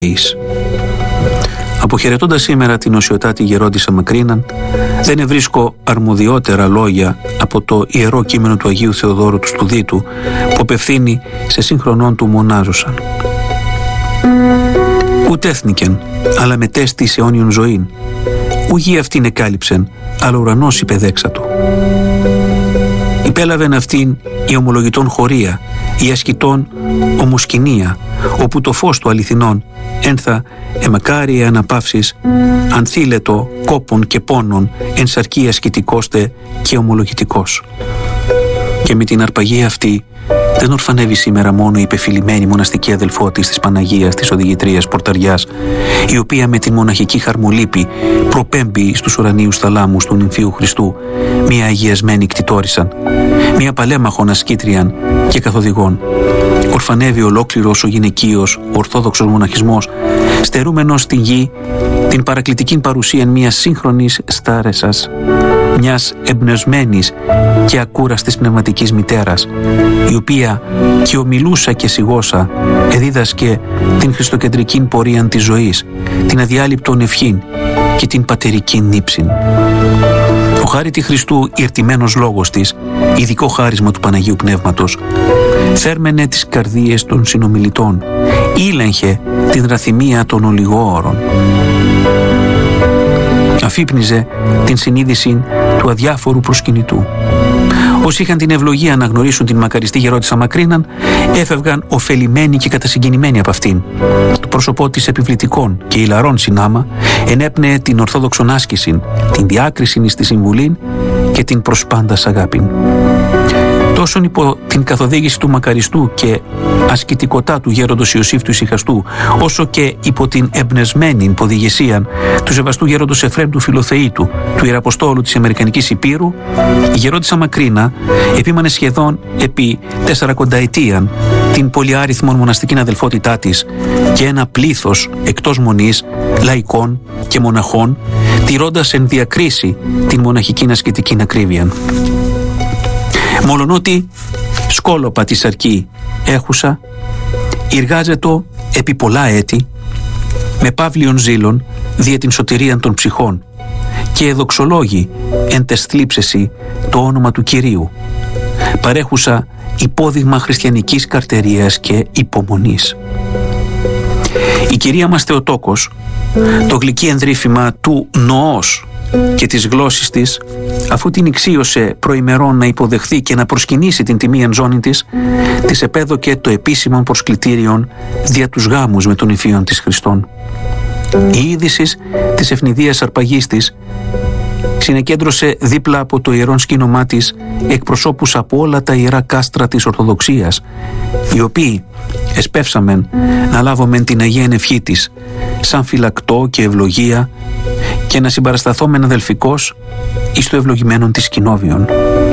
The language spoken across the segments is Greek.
Αποχαιρετώντας σήμερα την οσιοτάτη γερόντισσα Μακρίναν, δεν ευρίσκω αρμοδιότερα λόγια από το ιερό κείμενο του Αγίου Θεοδόρου του Στουδίτου, που απευθύνει σε σύγχρονών του μονάζωσαν. Ουτε έθνικεν, αλλά μετέστη σε αιώνιον ζωήν. Ου γη αυτήν εκάλυψεν, αλλά ουρανός υπεδέξατο. Υπέλαβεν αυτήν η ομολογητών χωρία, η ασκητών ομοσκηνία, όπου το φως του αληθινών ένθα εμακάρια αναπαύσεις, ανθήλετο κόπων και πόνων εν σαρκή ασκητικόστε και ομολογητικός. Και με την αρπαγή αυτή δεν ορφανεύει σήμερα μόνο η υπεφιλημένη μοναστική αδελφότης της Παναγίας της Οδηγητρίας Πορταριάς, η οποία με την μοναχική χαρμολύπη προπέμπει στους ουρανίους θαλάμους του νυμφίου Χριστού μια αγιασμένη κτητόρισαν, μια παλέμαχον ασκήτριαν και καθοδηγών. Ορφανεύει ολόκληρος ο γυναικείος ορθόδοξος μοναχισμός, στερούμενος στη γη την παρακλητική παρουσία μιας σύγχρονης στάρεσας, μιας εμπνευσμένης και ακούραστης πνευματικής μητέρας, η οποία και ομιλούσα και σιγώσα εδίδασκε την χριστοκεντρική πορεία της ζωής, την αδιάλειπτον ευχήν και την πατερική νύψην. Ο χάρητη Χριστού ηρτημένος λόγος της, ειδικό χάρισμα του Παναγίου Πνεύματος, θέρμενε τις καρδίες των συνομιλητών, ήλεγχε την ραθυμία των ολιγόωρων, αφύπνιζε την συνείδηση του αδιάφορου προσκυνητού. Όσοι είχαν την ευλογία να γνωρίσουν την μακαριστή γερόντισσα Μακρίναν, έφευγαν ωφελημένοι και κατασυγκινημένοι από αυτήν. Το πρόσωπό της επιβλητικών και ηλαρών συνάμα ενέπνεε την ορθόδοξον άσκηση, την διάκρισιν εις τη συμβουλήν και την προσπάντας αγάπην. Τόσον υπό την καθοδήγηση του μακαριστού και ασκητικοτά του γέροντος Ιωσήφ του Ησυχαστού, όσο και υπό την εμπνευσμένη υποδηγησία του σεβαστού γέροντος Εφραίμ του Φιλοθεήτου, του Ιεραποστόλου της Αμερικανικής Υπήρου, η γερόντισσα Μακρίνα επίμανε σχεδόν επί 40 ετίαν την πολυάριθμον μοναστική αδελφότητά της και ένα πλήθος εκτός μονής, λαϊκών και μοναχών, τηρώντας εν διακρίση την μοναχική ασκητική ακρίβεια. Μολονότι σκόλοπα τη σαρκή έχουσα, εργάζετο επί πολλά έτη, με παύλιον ζήλων δια την σωτηρίαν των ψυχών και εδοξολόγη εν τες θλίψεση το όνομα του Κυρίου, παρέχουσα υπόδειγμα χριστιανικής καρτερίας και υπομονής. Η Κυρία μας Θεοτόκος, το γλυκύ ενδρύφημα του νοός και της γλώσσης της, αφού την ηξίωσε προημερών να υποδεχθεί και να προσκυνήσει την τιμίαν ζώνη της επέδωκε το επίσημο προσκλητήριον δια τους γάμους με τον υφίον της Χριστόν. Η είδηση της ευνηδίας αρπαγής της συνεκέντρωσε δίπλα από το ιερόν σκήνωμά της εκπροσώπους από όλα τα ιερά κάστρα της Ορθοδοξίας, οι οποίοι εσπεύσαμεν να λάβομεν την Αγία Ευχή της σαν φυλακτό και ευλογία και να συμπαρασταθόμεν αδελφικώς εις το ευλογημένον της κοινόβιον.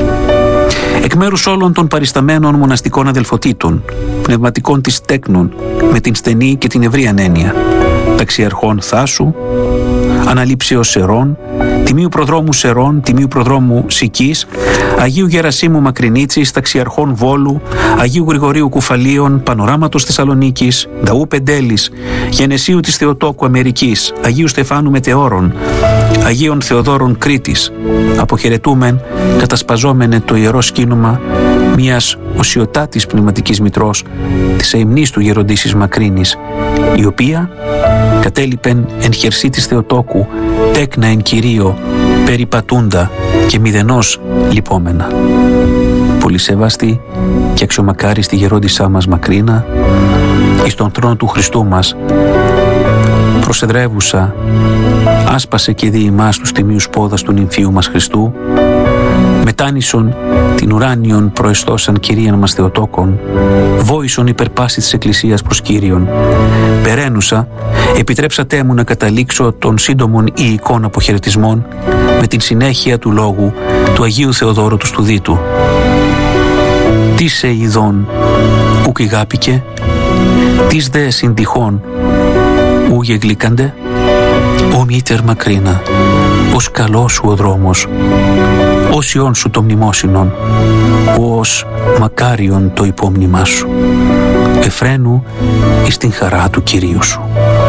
Εκ μέρους όλων των παρισταμένων μοναστικών αδελφοτήτων, πνευματικών της τέκνων, με την στενή και την ευρύαν έννοια, ταξιαρχών Θάσου, Αναλήψεως Σερών, Τιμίου Προδρόμου Σερών, Τιμίου Προδρόμου Σικής, Αγίου Γερασίμου Μακρινίτσης, ταξιαρχών Βόλου, Αγίου Γρηγορίου Κουφαλίων, Πανοράματος Θεσσαλονίκης, Νταού Πεντέλης, Γενεσίου της Θεοτόκου Αμερικής, Αγίου Στεφάνου Μετεώρων, Αγίων Θεοδόρων Κρήτης, αποχαιρετούμεν κατασπαζόμενε το ιερό σκήνομα μιας οσιοτάτης πνευματικής μητρός της αημνής του γεροντίσης Μακρίνης, η οποία κατέλειπεν εν χερσί της Θεοτόκου τέκνα εν Κυρίω περιπατούντα και μηδενός λυπόμενα. Πολύ σεβαστή και αξιομακάριστη γερόντισσά μας Μακρίνα, εις τον θρόνο του Χριστού μας προσεδρεύουσα, άσπασε και δι' ημάς τους τιμίους πόδας του νυμφίου μας Χριστού, μετάνισον την ουράνιον προεστώσαν Κυρίαν μας Θεοτόκον, βόησον υπερπάση της Εκκλησίας προς Κύριον. Περαίνουσα, επιτρέψατέ μου να καταλήξω των σύντομων ιικών αποχαιρετισμών με την συνέχεια του λόγου του Αγίου Θεοδόρου του Στουδίτου. Τι σε ειδών ουκ ηγάπηκε, τις δε συντυχών ου γεγλίκαντε, ο μήτερ Μακρίνα, ως καλός σου ο δρόμος, ως ιόν σου το μνημόσυνον, ως μακάριον το υπόμνημά σου, εφραίνου εις την χαρά του Κυρίου σου.